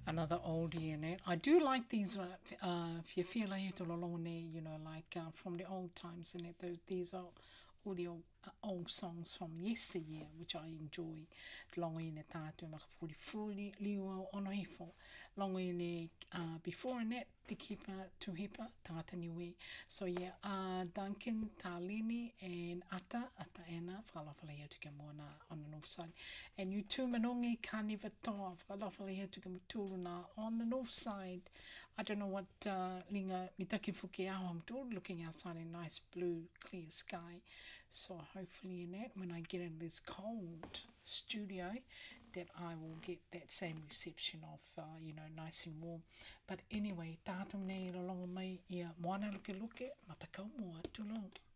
Another oldie in it. I do like these. If you feel like it along there, like from the old times in it. These are all the old songs from yesteryear, which I enjoy. Longo i ne tātou makapuri liua ono hifo. Longo i ne before in it, Te Kipa, Tuhipa, Tangata Niue. So yeah, Duncan, Talini, and Ata Ena, whakalawhala ia tuke moana on the north side. And you too, Manongi, Kaniva Toa, whakalawhala ia tuke mutuluna on the north side. I don't know what linga mitaki fuki aho, I'm looking outside in nice blue, clear sky. So hopefully in that, when I get in this cold studio, that I will get that same reception of, nice and warm. But anyway, tātum nei rongo mai ia moana luke luke, matakau mua, tūlong.